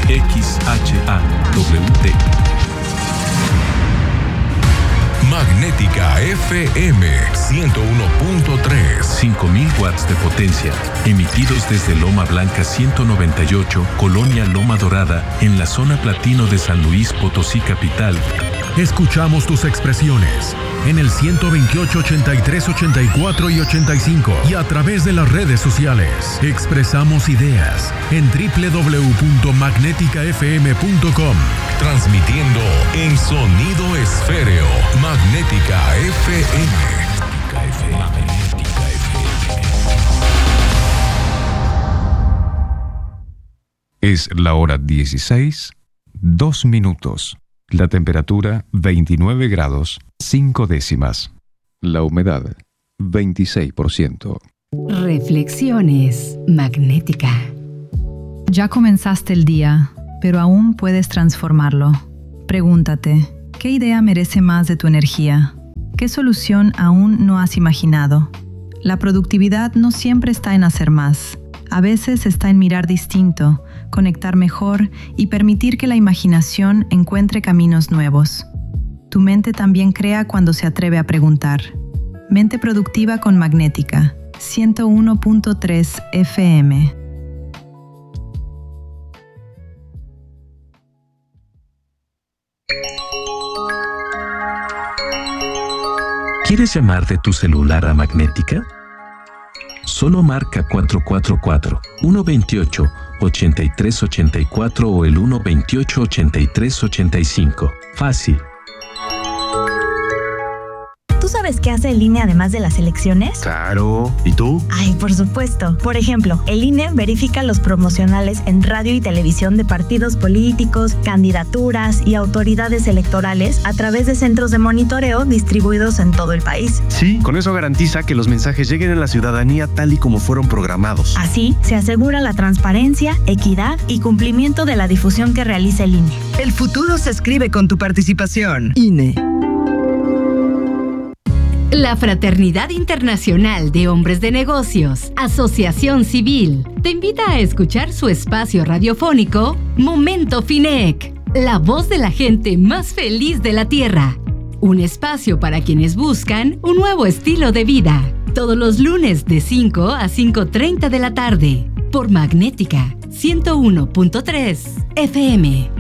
Magnética FM 101.3. 5000 watts de potencia, emitidos desde Loma Blanca 198, Colonia Loma Dorada, en la zona platino de San Luis Potosí capital. Escuchamos tus expresiones en el 128, 83, 84 y 85 y a través de las redes sociales. Expresamos ideas en www.magneticafm.com. Transmitiendo en sonido esféreo. Magnética FM. Magnética FM. Es la hora 16, 2 minutos. La temperatura 29 grados, 5 décimas. La humedad 26%. Reflexiones Magnética. Ya comenzaste el día, pero aún puedes transformarlo. Pregúntate, ¿qué idea merece más de tu energía? ¿Qué solución aún no has imaginado? La productividad no siempre está en hacer más. A veces está en mirar distinto, conectar mejor y permitir que la imaginación encuentre caminos nuevos. Tu mente también crea cuando se atreve a preguntar. Mente productiva con Magnética, 101.3 FM. ¿Quieres llamar de tu celular a Magnética? Solo marca 444-128-8384 o el 128-8385. Fácil. ¿Tú sabes qué hace el INE además de las elecciones? Claro. ¿Y tú? Ay, por supuesto. Por ejemplo, el INE verifica los promocionales en radio y televisión de partidos políticos, candidaturas y autoridades electorales a través de centros de monitoreo distribuidos en todo el país. Sí, con eso garantiza que los mensajes lleguen a la ciudadanía tal y como fueron programados. Así, se asegura la transparencia, equidad y cumplimiento de la difusión que realiza el INE. El futuro se escribe con tu participación. INE. La Fraternidad Internacional de Hombres de Negocios, Asociación Civil, te invita a escuchar su espacio radiofónico Momento FINEC, la voz de la gente más feliz de la Tierra. Un espacio para quienes buscan un nuevo estilo de vida. Todos los lunes de 5 a 5:30 de la tarde, por Magnética 101.3 FM.